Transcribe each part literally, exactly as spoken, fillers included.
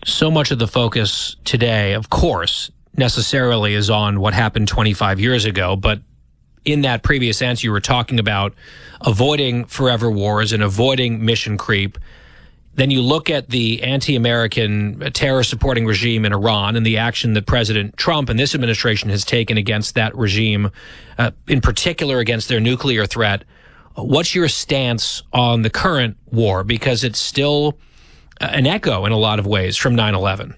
So much of the focus today, of course, necessarily is on what happened twenty-five years ago. But in that previous answer, you were talking about avoiding forever wars and avoiding mission creep. Then you look at the anti-American terror-supporting regime in Iran and the action that President Trump and this administration has taken against that regime, uh, in particular against their nuclear threat. What's your stance on the current war? Because it's still an echo in a lot of ways from nine eleven.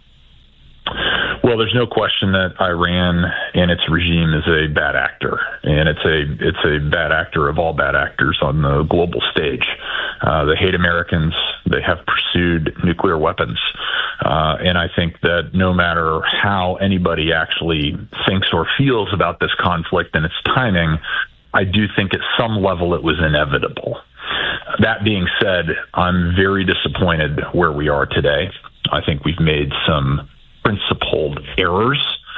Well, there's no question that Iran and its regime is a bad actor, and it's a it's a bad actor of all bad actors on the global stage. Uh, they hate Americans. They have pursued nuclear weapons, uh, and I think that no matter how anybody actually thinks or feels about this conflict and its timing, I do think at some level it was inevitable. That being said, I'm very disappointed where we are today. I think we've made some principled errors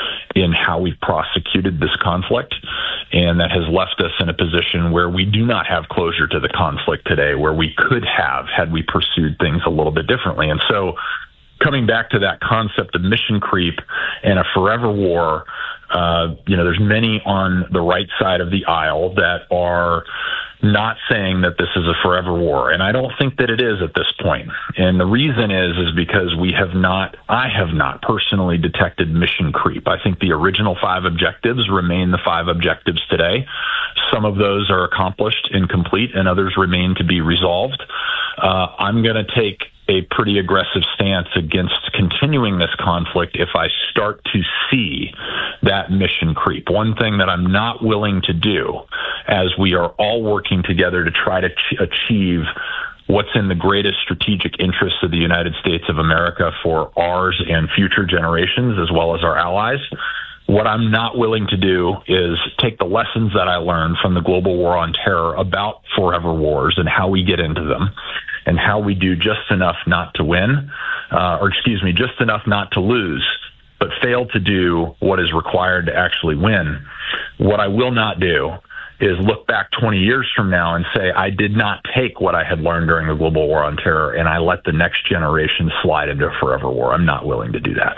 in how we've prosecuted this conflict, and that has left us in a position where we do not have closure to the conflict today, where we could have had we pursued things a little bit differently. And so coming back to that concept of mission creep and a forever war, uh, you know, there's many on the right side of the aisle that are not saying that this is a forever war. And I don't think that it is at this point. And the reason is, is because we have not, I have not personally detected mission creep. I think the original five objectives remain the five objectives today. Some of those are accomplished and complete, and others remain to be resolved. Uh, I'm going to take a pretty aggressive stance against continuing this conflict if I start to see that mission creep. One thing that I'm not willing to do, as we are all working together to try to ch- achieve what's in the greatest strategic interests of the United States of America for ours and future generations, as well as our allies, what I'm not willing to do is take the lessons that I learned from the global war on terror about forever wars and how we get into them, and how we do just enough not to win, uh, or excuse me, just enough not to lose, but fail to do what is required to actually win. What I will not do is look back twenty years from now and say, I did not take what I had learned during the global war on terror and I let the next generation slide into a forever war. I'm not willing to do that.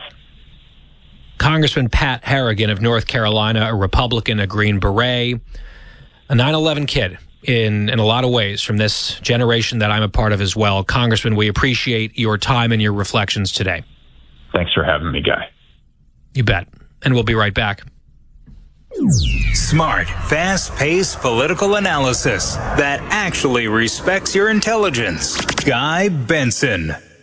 Congressman Pat Harrigan of North Carolina, a Republican, a Green Beret, a nine eleven kid in, in a lot of ways from this generation that I'm a part of as well. Congressman, we appreciate your time and your reflections today. Thanks for having me, Guy. You bet. And we'll be right back. Smart, fast-paced political analysis that actually respects your intelligence. Guy Benson.